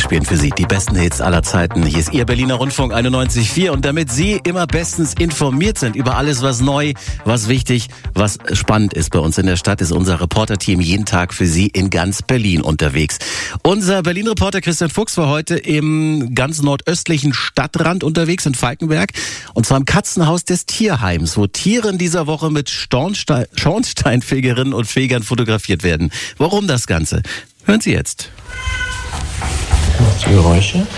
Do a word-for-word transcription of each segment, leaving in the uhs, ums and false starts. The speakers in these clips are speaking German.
spielen für Sie die besten Hits aller Zeiten. Hier ist Ihr Berliner Rundfunk einundneunzig Komma vier und damit Sie immer bestens informiert sind über alles, was neu, was wichtig, was spannend ist bei uns in der Stadt, ist unser Reporterteam jeden Tag für Sie in ganz Berlin unterwegs. Unser Berlin-Reporter Christian Fuchs war heute im ganz nordöstlichen Stadtrand unterwegs in Falkenberg und zwar im Katzenhaus des Tierheims, wo Tiere in dieser Woche mit Schornstein- Schornsteinfegerinnen und Fegern fotografiert werden. Warum das Ganze? Hören Sie jetzt. Die Geräusche.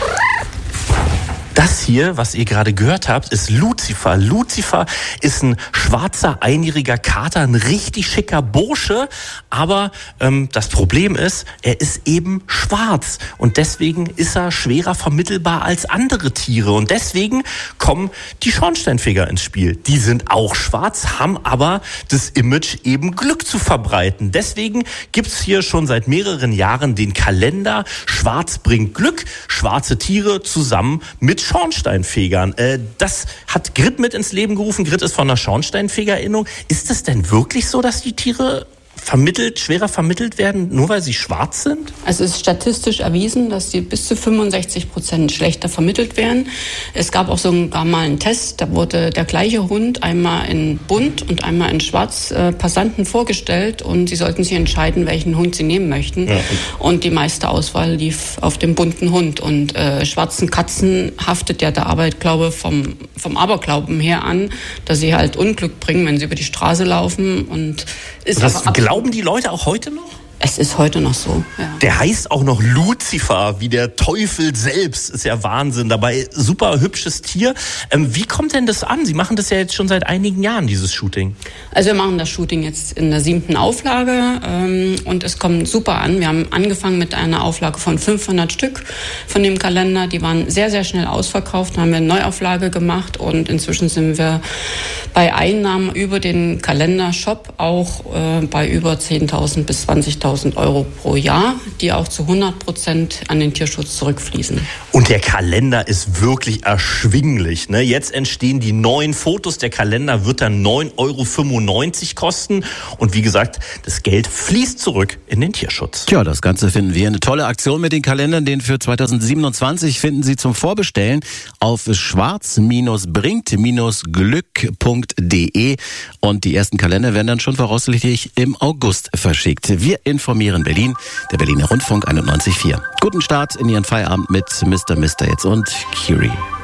Das hier, was ihr gerade gehört habt, ist Lucifer. Lucifer ist ein schwarzer, einjähriger Kater, ein richtig schicker Bursche. Aber ähm, das Problem ist, er ist eben schwarz. Und deswegen ist er schwerer vermittelbar als andere Tiere. Und deswegen kommen die Schornsteinfeger ins Spiel. Die sind auch schwarz, haben aber das Image, eben Glück zu verbreiten. Deswegen gibt's hier schon seit mehreren Jahren den Kalender Schwarz bringt Glück. Schwarze Tiere zusammen mit Schornsteinfegern. Äh, das hat Grit mit ins Leben gerufen. Grit ist von der Schornsteinfeger-Innung. Ist es denn wirklich so, dass die Tiere vermittelt, schwerer vermittelt werden, nur weil sie schwarz sind? Es ist statistisch erwiesen, dass die bis zu fünfundsechzig Prozent schlechter vermittelt werden. Es gab auch sogar mal einen Test, da wurde der gleiche Hund einmal in bunt und einmal in schwarz äh, Passanten vorgestellt und sie sollten sich entscheiden, welchen Hund sie nehmen möchten. Ja. Und die meiste Auswahl lief auf dem bunten Hund. Und äh, schwarzen Katzen haftet ja der Aberglaube vom, vom Aberglauben her an, dass sie halt Unglück bringen, wenn sie über die Straße laufen. Und ist das glauben die Leute auch heute noch? Es ist heute noch so, ja. Der heißt auch noch Lucifer, wie der Teufel selbst. Ist ja Wahnsinn. Dabei super hübsches Tier. Ähm, wie kommt denn das an? Sie machen das ja jetzt schon seit einigen Jahren, dieses Shooting. Also wir machen das Shooting jetzt in der siebten Auflage ähm, und es kommt super an. Wir haben angefangen mit einer Auflage von fünfhundert Stück von dem Kalender. Die waren sehr, sehr schnell ausverkauft. Dann haben wir eine Neuauflage gemacht und inzwischen sind wir bei Einnahmen über den Kalendershop auch äh, bei über zehntausend bis zwanzigtausend Euro pro Jahr, die auch zu hundert Prozent an den Tierschutz zurückfließen. Und der Kalender ist wirklich erschwinglich, ne? Jetzt entstehen die neuen Fotos. Der Kalender wird dann neun Euro fünfundneunzig kosten. Und wie gesagt, das Geld fließt zurück in den Tierschutz. Tja, das Ganze finden wir eine tolle Aktion mit den Kalendern. Den für zweitausendsiebenundzwanzig finden Sie zum Vorbestellen auf schwarz bringt glück punkt de. Und die ersten Kalender werden dann schon voraussichtlich im August verschickt. Wir informieren Berlin, der Berliner Rundfunk einundneunzig Komma vier. Guten Start in Ihren Feierabend mit Mister Mister jetzt und Curie.